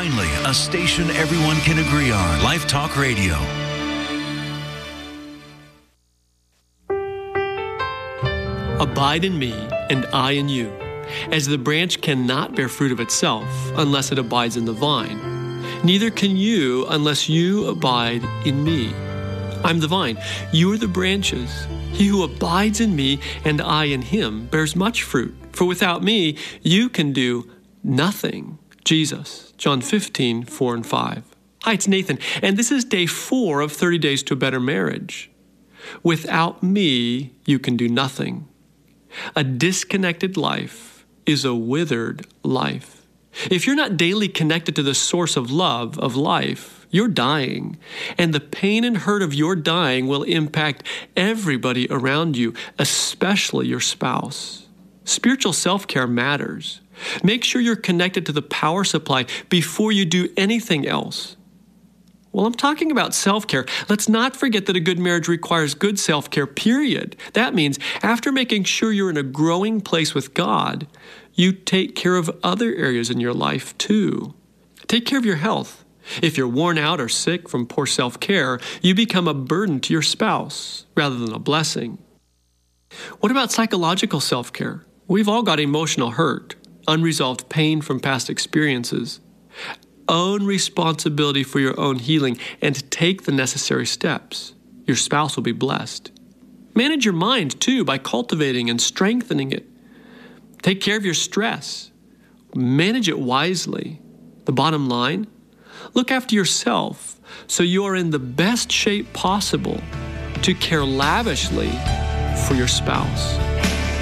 Finally, a station everyone can agree on. Life Talk Radio. Abide in me, and I in you. As the branch cannot bear fruit of itself unless it abides in the vine, neither can you unless you abide in me. I'm the vine, you are the branches. He who abides in me and I in him bears much fruit. For without me, you can do nothing. Jesus, John 15, 4 and 5. Hi, it's Nathan, and this is day 4 of 30 Days to a Better Marriage. Without me, you can do nothing. A disconnected life is a withered life. If you're not daily connected to the source of love, of life, you're dying. And the pain and hurt of your dying will impact everybody around you, especially your spouse. Spiritual self-care matters. Make sure you're connected to the power supply before you do anything else. Well, I'm talking about self-care. Let's not forget that a good marriage requires good self-care, period. That means after making sure you're in a growing place with God, you take care of other areas in your life too. Take care of your health. If you're worn out or sick from poor self-care, you become a burden to your spouse rather than a blessing. What about psychological self-care? We've all got emotional hurt, unresolved pain from past experiences. Own responsibility for your own healing and take the necessary steps. Your spouse will be blessed. Manage your mind, too, by cultivating and strengthening it. Take care of your stress. Manage it wisely. The bottom line, look after yourself so you are in the best shape possible to care lavishly for your spouse.